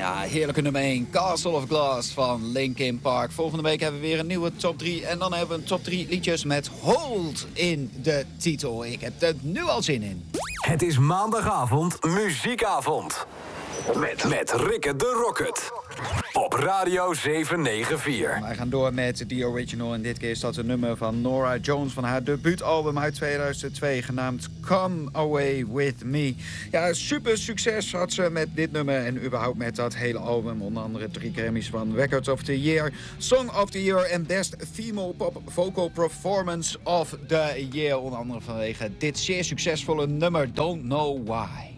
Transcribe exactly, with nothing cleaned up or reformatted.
Ja, heerlijke nummer één. Castle of Glass van Linkin Park. Volgende week hebben we weer een nieuwe top drie. En dan hebben we een top drie liedjes met Hold in de titel. Ik heb er nu al zin in. Het is maandagavond, muziekavond. Met, met Rikke de Rocket. Op Radio zevenhonderdvier. Wij gaan door met The Original. En dit keer is dat een nummer van Norah Jones van haar debuutalbum uit tweeduizend twee. Genaamd Come Away With Me. Ja, super succes had ze met dit nummer. En überhaupt met dat hele album. Onder andere drie Grammys van Record of the Year, Song of the Year en Best Female Pop Vocal Performance of the Year. Onder andere vanwege dit zeer succesvolle nummer Don't Know Why.